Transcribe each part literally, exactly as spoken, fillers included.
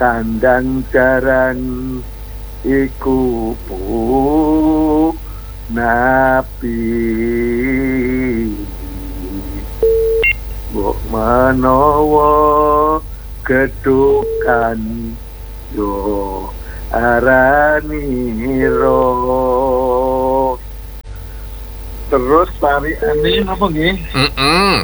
kandang jaran iku pu napi mbok menawa gedukan yo arani ro. Terus pari ane apa nggih? Heeh.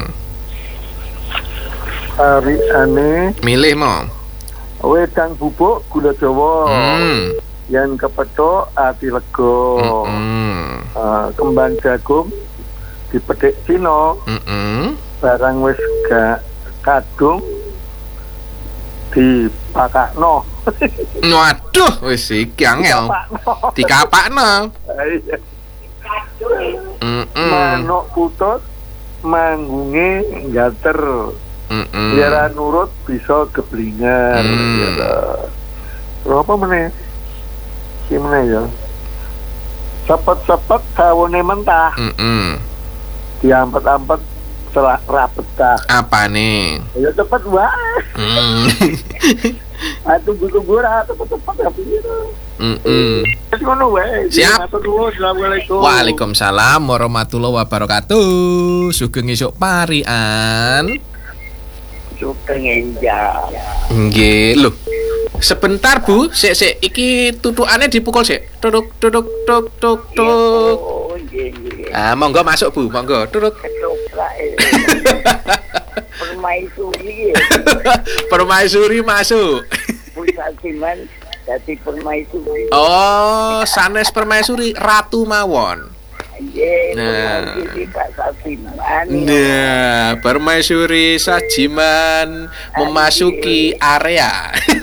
Pari ane Milih mo. wedang bubuk gula Jawa. Hmm. Yang kepethuk ati lega. Hmm. Uh, kembang jagung dipethik Cina. Heeh. Barang wis gak kadung dipakakno. Waduh, wis iki angel. Dikapakno. Heeh. Manuk putut manggunge gater. Heeh. Biar nurut bisa geblingan. Hmm. Terus apa meneh? Ki meneh ya. Cepet-cepet kawone mentah. Heeh. Diampet-ampet selah rapetah. Apa nih? Ya cepet wae. Hmm. Ah tunggu-tunggu ra cepet-cepet ya piye. Heeh. Wis ngono wae. Siap. Matur nuwun. Assalamualaikum. Waalaikumsalam warahmatullahi wabarakatuh. Sugeng esuk parian. Sugeng enjang. Nggih, lho. Sebentar, Bu. Sik sik iki tutukane dipukul sik. Tuduk tuduk tuk tuk tuk. Oh, nggih nggih. Ah, monggo masuk, Bu. Monggo. Tuduk. Ketoprak. Permaisuri. Permaisuri masuk. Pusat Siman dadi permaisuri. Oh, sanes permaisuri ratu mawon. Nggih, Nah. permaisuri Pak Sasiman. Nah, permaisuri Sajiman memasuki area.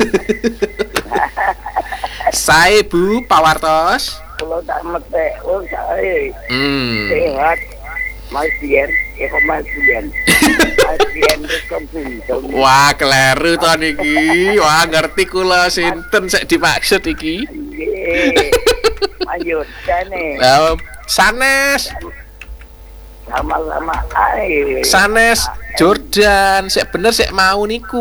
Saya Bu Pawartos. Kalau tak metek, oh saya Hmm. sehat. Mas Dian, ya kok Mas Dian. Mas Dian itu kebuncung. Wah, kleru to niki. Wah, ngerti kula sinten sek dimaksud iki. Nggih. Ayo, jane. Lah, sanes, Sama-sama ae. sanes Jordan, sek bener sek mau niku.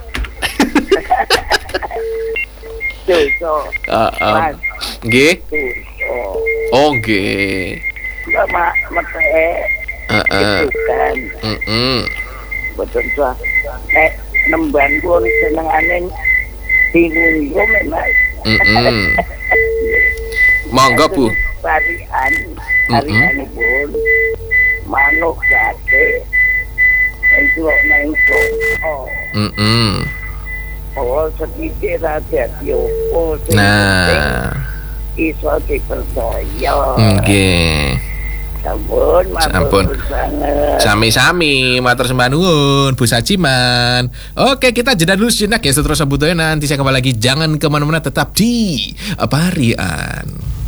Doso. Heeh. Nggih. Doso. Oh, nggih. Sama metek. Heeh. Bukan. Heeh. Betul tuh. Nek nemban pun senengane bingung yo memang. Heeh. Monggo, Bu. Varian, varian pun manuk gade. Itu nengko. Oh, Heeh. oh sedikit aja yo. Nah, Iso dipercaya. nggih. Sampun, Sampun. matur sanget. Sami-sami, matur sembah nuwun, Bu Sajiman. Oke, kita jeda dulu sejenak ya, seterusnya butuhnya nanti saya kembali lagi. Jangan kemana-mana, tetap di Parian.